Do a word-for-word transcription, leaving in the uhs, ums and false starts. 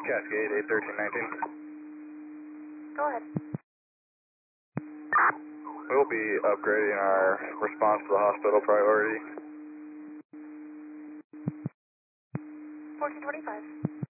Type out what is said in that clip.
Cascade, eight thirteen nineteen. Go ahead. We will be upgrading our response to the hospital priority. fourteen twenty-five.